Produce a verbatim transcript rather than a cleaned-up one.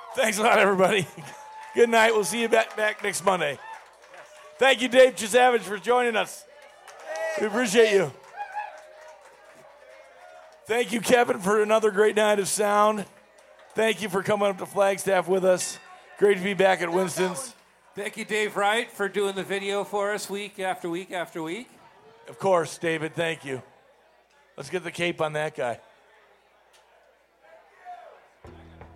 Thanks a lot, everybody. Good night. We'll see you back, back next Monday. Thank you, Dave Chisavage, for joining us. We appreciate you. Thank you, Kevin, for another great night of sound. Thank you for coming up to Flagstaff with us. Great to be back at Winston's. Thank you, Dave Wright, for doing the video for us week after week after week. Of course, David, thank you. Let's get the cape on that guy.